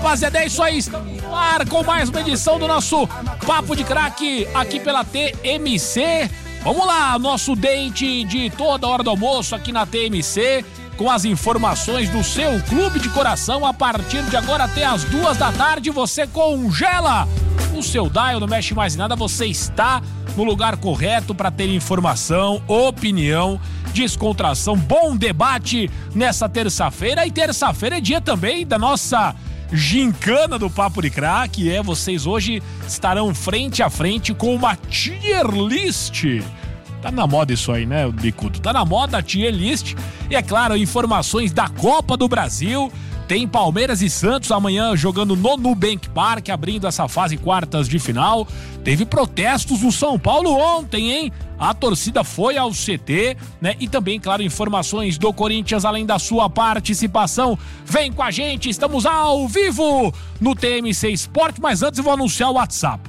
rapaziada, é isso aí. Estamos no ar com mais uma edição do nosso Papo de Craque aqui pela TMC. Vamos lá, nosso date de toda hora do almoço aqui na TMC, com as informações do seu clube de coração. A partir de agora até as 2 da tarde, você congela o seu dial, não mexe mais em nada, você está no lugar correto para ter informação, opinião, descontração, bom debate nessa terça-feira. E terça-feira é dia também da nossa gincana do Papo de Craque. Vocês hoje estarão frente a frente com uma tier list. Tá na moda isso aí, né, Bicudo? Tá na moda a tier list. E é claro, informações da Copa do Brasil. Tem Palmeiras e Santos amanhã jogando no Nubank Park, abrindo essa fase quartas de final. Teve protestos no São Paulo ontem, hein? A torcida foi ao CT, né? E também, claro, informações do Corinthians, além da sua participação. Vem com a gente, estamos ao vivo no TMC Esporte, mas antes eu vou anunciar o WhatsApp.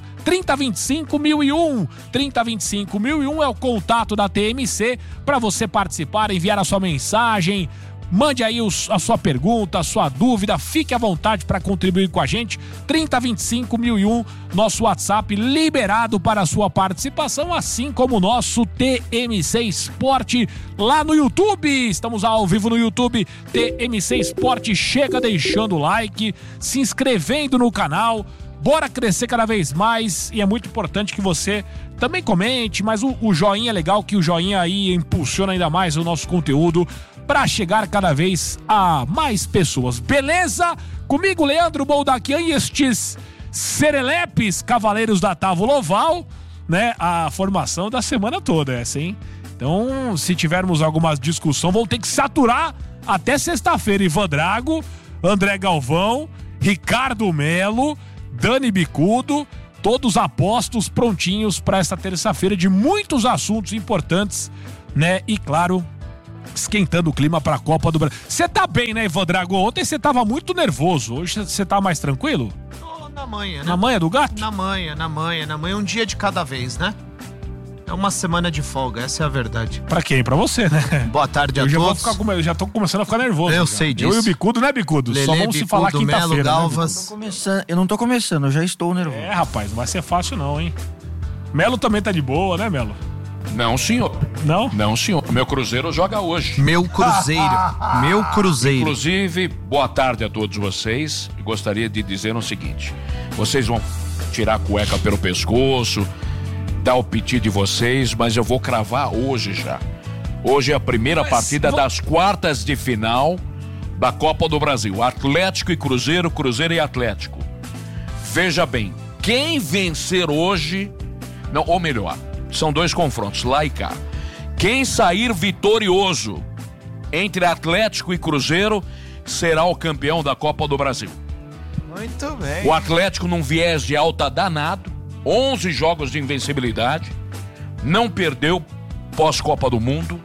3025-1001. 3025-1001 é o contato da TMC para você participar, enviar a sua mensagem. Mande aí a sua pergunta, a sua dúvida, fique à vontade para contribuir com a gente. 3025-1001, nosso WhatsApp liberado para a sua participação, assim como o nosso TMC Esporte lá no YouTube. Estamos ao vivo no YouTube, TMC Esporte. Chega deixando o like, se inscrevendo no canal. Bora crescer cada vez mais e é muito importante que você também comente, mas o joinha é legal, que o joinha aí impulsiona ainda mais o nosso conteúdo para chegar cada vez a mais pessoas. Beleza? Comigo, Leandro Boldaquian e estes serelepes cavaleiros da Távola Oval, né? A formação da semana toda essa, hein? Então, se tivermos alguma discussão, vão ter que saturar até sexta-feira. Ivan Drago, André Galvão, Ricardo Melo, Dani Bicudo, todos apostos, prontinhos para esta terça-feira de muitos assuntos importantes, né? E claro, esquentando o clima para a Copa do Brasil. Você tá bem, né, Ivan Drago? Ontem você tava muito nervoso. Hoje você tá mais tranquilo? Tô na manha, né? Na manha do gato? Na manha. Um dia de cada vez, né? É uma semana de folga, essa é a verdade. Pra quem? Pra você, né? Boa tarde a todos. Eu já tô começando a ficar nervoso. Eu já. Sei disso. Eu e o Bicudo, né, Bicudo? Lelê, só vamos Bicudo, se falar quinta-feira, Melo, Galvas. Né, eu não tô começando, eu já estou nervoso. Rapaz, não vai ser fácil não, hein? Melo também tá de boa, né, Melo? Não, senhor. Não? Não, senhor. Meu Cruzeiro joga hoje. Meu Cruzeiro. Inclusive, boa tarde a todos vocês. E gostaria de dizer o seguinte: vocês vão tirar a cueca pelo pescoço, dar o piti de vocês, mas eu vou cravar hoje já. Hoje é a primeira partida das quartas de final da Copa do Brasil. Atlético e Cruzeiro, Cruzeiro e Atlético. Veja bem, quem vencer hoje, não, ou melhor, são 2 confrontos, lá e cá. Quem sair vitorioso entre Atlético e Cruzeiro será o campeão da Copa do Brasil. Muito bem. O Atlético num viés de alta danado, 11 jogos de invencibilidade, não perdeu pós-Copa do Mundo,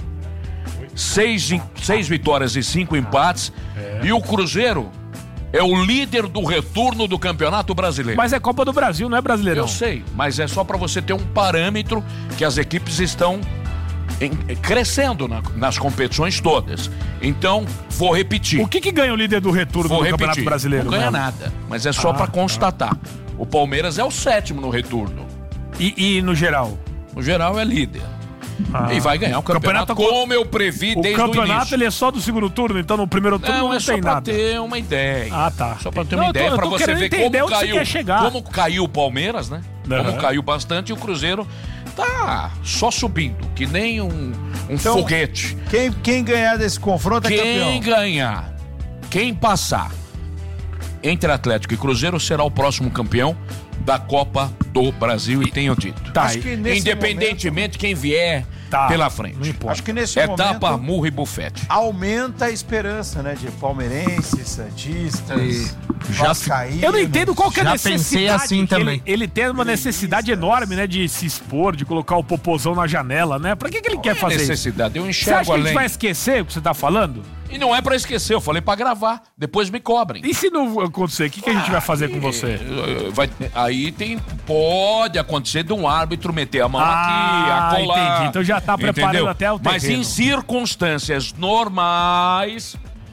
6 vitórias e 5 empates, e o Cruzeiro é o líder do retorno do Campeonato Brasileiro. Mas é Copa do Brasil, não é Brasileirão. Eu sei, mas é só para você ter um parâmetro que as equipes estão crescendo nas competições todas. Então, vou repetir. O que ganha o líder do retorno do Campeonato Brasileiro? Não ganha nada, mas é só para constatar. O Palmeiras é o 7º no retorno. E no geral? No geral é líder. E vai ganhar o campeonato como eu previ desde o início. O campeonato ele é só do segundo turno, então no primeiro turno não tem nada. Não, é só pra ter uma ideia. Tá. Só pra ter uma ideia, pra você ver como caiu o Palmeiras, né? Como caiu bastante, e o Cruzeiro tá só subindo, que nem um foguete. Quem ganhar desse confronto é campeão. Quem ganhar, quem passar entre Atlético e Cruzeiro será o próximo campeão da Copa do Brasil, e tenho dito. Acho que independentemente quem vier pela frente. Não importa. Acho que nesse tapa, murro e bufete. Aumenta a esperança, né? De palmeirenses, santistas, vascaínos. Eu não entendo qual que é a necessidade. Já pensei assim também. Ele tem uma necessidade enorme, né? De se expor, de colocar o popozão na janela, né? Pra que ele quer fazer necessidade? isso? Eu enxergo Você acha que a gente além. vai esquecer o que você tá falando? E não é pra esquecer, eu falei pra gravar. Depois me cobrem. E se não acontecer, o que a gente vai fazer com você? Pode acontecer de um árbitro meter a mão aqui, acolá. Entendi. Então já tá preparando até o terreno. Mas em circunstâncias normais,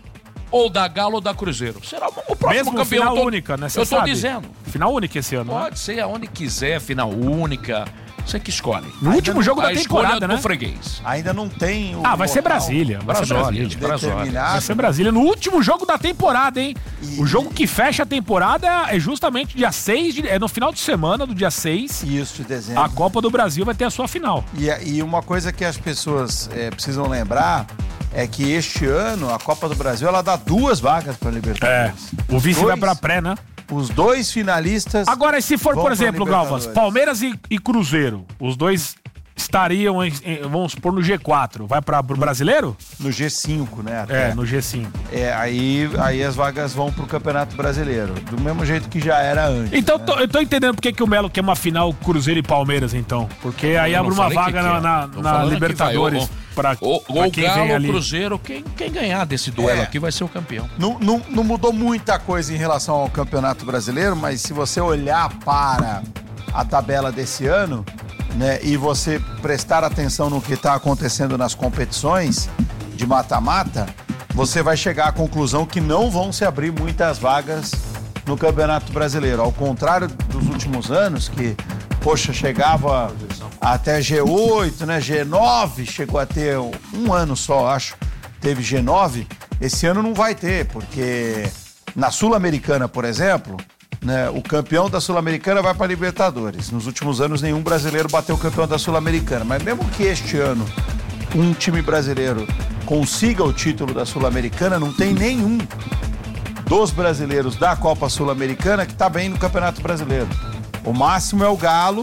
ou da Galo ou da Cruzeiro. Será o próximo Mesmo campeão. final única, né? Eu tô dizendo. Final única esse ano, né? Pode ser aonde quiser, final única. Você que escolhe. No último jogo da A escolha temporada, do né? freguês. Ainda não tem o Vai ser local Brasília. Vai ser Brasília. determinado. Vai ser Brasília. No último jogo da temporada, hein? O jogo que fecha a temporada é justamente dia 6, é no final de semana do dia 6. Isso, de dezembro. A Copa do Brasil vai ter a sua final. E uma coisa que as pessoas precisam lembrar é que este ano a Copa do Brasil ela dá 2 vagas para a Libertadores. O vice vai pra pré, né? Os 2 finalistas. Agora, e se for, vão por pra exemplo, Libertadores. Galvas, Palmeiras e Cruzeiro, os dois estariam, vamos supor, no G4. Vai pro brasileiro? No G5, né? Até. No G5. Aí as vagas vão pro Campeonato Brasileiro. Do mesmo jeito que já era antes. Então, né? eu tô entendendo por que o Melo quer uma final Cruzeiro e Palmeiras, então. Porque aí abre uma vaga na Libertadores pra quem Galo, vem ali. Cruzeiro, quem ganhar desse duelo aqui vai ser o campeão. Não mudou muita coisa em relação ao Campeonato Brasileiro, mas se você olhar para a tabela desse ano, né, e você prestar atenção no que está acontecendo nas competições de mata-mata, você vai chegar à conclusão que não vão se abrir muitas vagas no Campeonato Brasileiro. Ao contrário dos últimos anos, que, chegava até G8, né, G9, chegou a ter um ano só, acho, teve G9. Esse ano não vai ter, porque na Sul-Americana, por exemplo, né, o campeão da Sul-Americana vai para a Libertadores. Nos últimos anos, nenhum brasileiro bateu o campeão da Sul-Americana. Mas mesmo que este ano um time brasileiro consiga o título da Sul-Americana, não tem nenhum dos brasileiros da Copa Sul-Americana que está bem no Campeonato Brasileiro. O máximo é o Galo,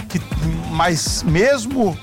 mas mesmo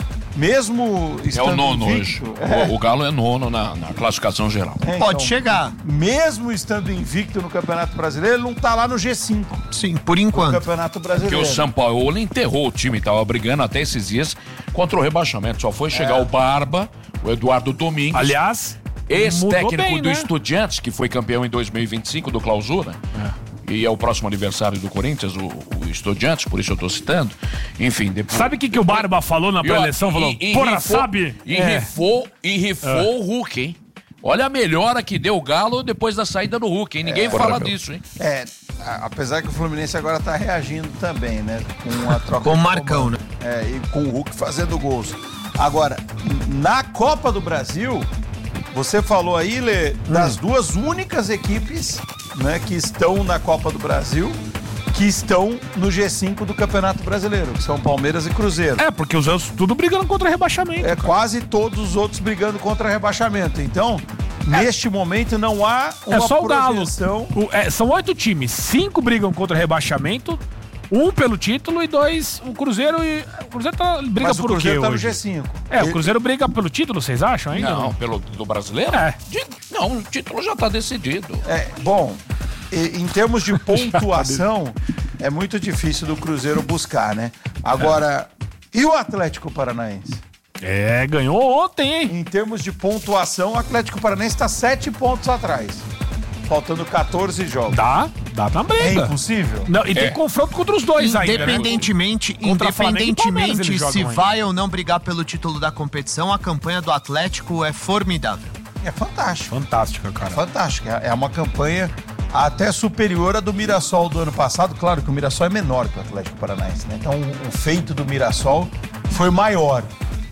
É o nono invicto, hoje. O Galo é nono na classificação geral. Pode chegar. Mesmo estando invicto no Campeonato Brasileiro, ele não tá lá no G5. Sim, por No enquanto. Campeonato Porque Brasileiro. o São Paulo enterrou o time, tava brigando até esses dias contra o rebaixamento. Só foi chegar o Barba, o Eduardo Domingues. Aliás, Ex-técnico mudou bem, do né? Estudiantes, que foi campeão em 2025 do Clausura. E é o próximo aniversário do Corinthians, o Estudiantes, por isso eu tô citando. Enfim, depois... Sabe o que o Barba falou na pré-eleição? Falou, porra, sabe? Rifou o Hulk, hein? Olha a melhora que deu o Galo depois da saída do Hulk, hein? Ninguém fala disso, hein? Apesar que o Fluminense agora tá reagindo também, né? Com a troca Com o de Marcão, comando. E com o Hulk fazendo gols. Agora, na Copa do Brasil, você falou aí, Lê, das 2 únicas equipes, né, que estão na Copa do Brasil, que estão no G5 do Campeonato Brasileiro, que são Palmeiras e Cruzeiro. Porque os outros tudo brigando contra rebaixamento. Quase todos os outros brigando contra rebaixamento. Então, neste momento, não há uma só o Galo. projeção. São 8 times, 5 brigam contra rebaixamento, 1 pelo título e 2 o Cruzeiro e... O Cruzeiro briga Mas por o Cruzeiro quê tá hoje? no G5. O Cruzeiro briga pelo título, vocês acham ainda? Não, do brasileiro? Não, o título já tá decidido. Bom, em termos de pontuação, é muito difícil do Cruzeiro buscar, né? Agora, e o Atlético Paranaense? Ganhou ontem, hein? Em termos de pontuação, o Atlético Paranaense está 7 pontos atrás. Faltando 14 jogos. Dá na briga. É impossível? Não, e tem confronto contra os dois ainda, né? Independentemente Contra Flamengo e Palmeiras eles se jogam ainda. vai ou não brigar pelo título da competição, a campanha do Atlético é formidável. É fantástico. Fantástica, cara. Fantástico. É uma campanha até superior à do Mirassol do ano passado. Claro que o Mirassol é menor que o Atlético Paranaense, né? Então o feito do Mirassol foi maior.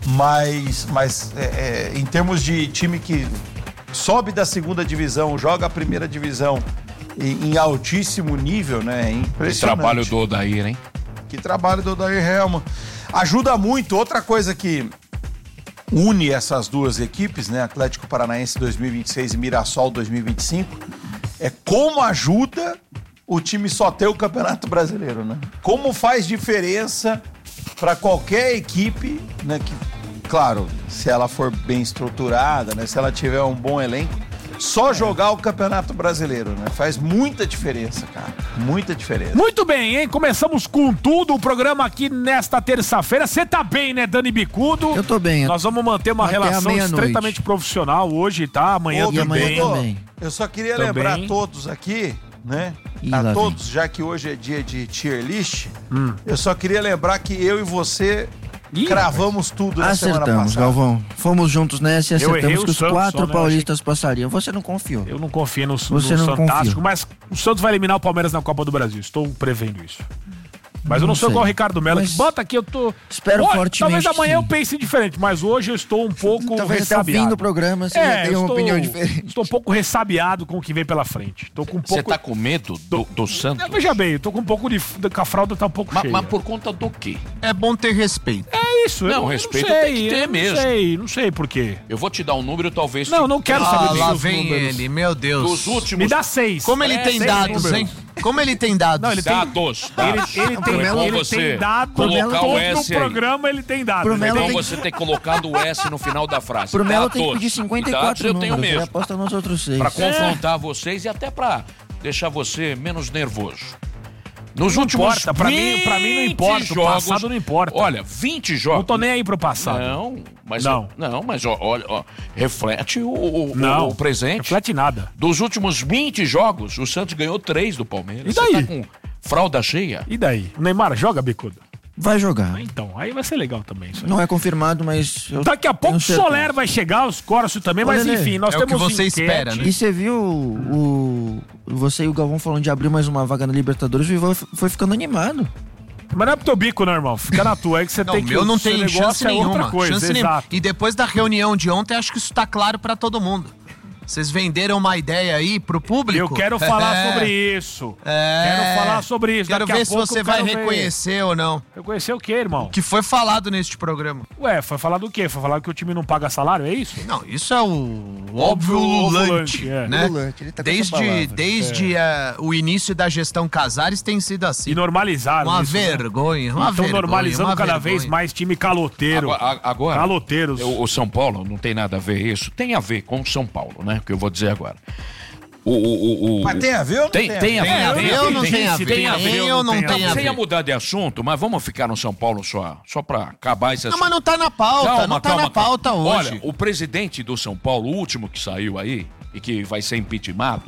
Mas em termos de time que sobe da 2ª divisão, joga a 1ª divisão em altíssimo nível, né? É impressionante. Que trabalho do Odair, hein? Que trabalho do Odair Helman. Ajuda muito. Outra coisa que une essas 2 equipes, né? Atlético Paranaense 2026 e Mirassol 2025, é como ajuda o time só ter o Campeonato Brasileiro, né? Como faz diferença para qualquer equipe, né? Que, claro, se ela for bem estruturada, né? Se ela tiver um bom elenco, só jogar o Campeonato Brasileiro, né? Faz muita diferença, cara. Muita diferença. Muito bem, hein? Começamos com tudo o programa aqui nesta terça-feira. Você tá bem, né, Dani Bicudo? Eu tô bem. Nós vamos manter uma Até a relação meia-noite. estreitamente profissional hoje, tá? Amanhã Ô, também. Bicudo, também. eu só queria Também. lembrar a todos aqui, né? Ih, lá A vem. todos, já que hoje é dia de tier list, eu só queria lembrar que eu e você cravamos tudo na semana Acertamos, passada. Galvão. Fomos juntos nessa e Eu errei acertamos o que os Santos 4 só, né? paulistas passariam. Você não confiou. Eu não confio no Você não Fantástico, confia. mas o Santos vai eliminar o Palmeiras na Copa do Brasil. Estou prevendo isso. Mas eu não sou sei. igual o Ricardo Melo, Mas que bota aqui, eu tô... espero fortemente Talvez que amanhã sim. eu pense diferente, mas hoje eu estou um pouco Talvez até o ressabiado. fim do programa você já tenha uma opinião diferente. Estou um pouco ressabiado com o que vem pela frente. Estou com um Você pouco... tá com medo do Santos? Veja bem, eu tô com um pouco de... que a fralda tá um pouco cheia. Mas por conta do quê? É bom ter respeito. É isso. Não, eu respeito sei, tem que ter eu mesmo. Não sei por quê. Eu vou te dar um número, talvez... Não quero saber dos lá seus vem números. ele, meu Deus. Dos últimos... Me dá 6. Como ele tem 6 dados, números. hein? Como ele tem dados. Não, ele tem... Dados. Ele tem, Melo- ele você tem dado, colocar todo o S no aí. programa ele tem dado. Pro Ele Melo tem- Então tem- você tem colocado o S no final da frase. Pro Melo tem que Dados. pedir 54 Dados eu tenho números. Ele mesmo. aposta nos outros 6. Pra confrontar vocês e até pra deixar você menos nervoso. Nos Não últimos importa, pra mim não importa, o jogos, passado não importa. Olha, 20 jogos. Não tô nem aí pro passado. Não, mas olha, reflete Não, o presente. reflete nada. Dos últimos 20 jogos, o Santos ganhou 3 do Palmeiras. E daí? Você tá com fralda cheia? E daí? O Neymar joga, bicudo? Vai jogar. Então, aí vai ser legal também isso aí. Não é confirmado, mas... eu Daqui a pouco o tenho certeza. Soler vai chegar, os Corso também, mas Olha, enfim, nós é o que temos você enquete. espera, né? E você viu você e o Galvão falando de abrir mais uma vaga na Libertadores, o Ivan foi ficando animado. Mas não é pro teu bico, não, irmão. Fica na tua, é que você Não, tem o que... meu não o seu tem negócio chance é nenhuma. outra coisa, chance nenhuma. exato. E depois da reunião de ontem, acho que isso tá claro pra todo mundo. Vocês venderam uma ideia aí pro público? Eu quero falar sobre isso. Quero falar sobre isso. Quero Daqui a ver se pouco você eu vai quero ver. reconhecer ou não. Reconhecer o quê, irmão? O que foi falado neste programa. Ué, foi falar do quê? Foi falar que o time não paga salário, é isso? Não, isso é o óbvio lulante, é. né? Lulante, ele tá com essa Desde palavra. o início da gestão Casares tem sido assim. E normalizaram Uma isso, né? vergonha, uma Estão vergonha. normalizando uma cada vergonha. vez mais time caloteiro. Agora, Caloteiros. o São Paulo não tem nada a ver isso. Tem a ver com o São Paulo, né? Que eu vou dizer agora. Mas tem a ver ou não Tem a ver. Tem a ver ou não tem a ver? Tem a ver Tem ou ou não não tem a tem a Você ia ver? mudar de assunto, mas vamos ficar no São Paulo só pra acabar esse Não, assunto. mas não tá na pauta, não tá na pauta hoje. Olha, o presidente do São Paulo, o último que saiu aí, e que vai ser impeachmentado,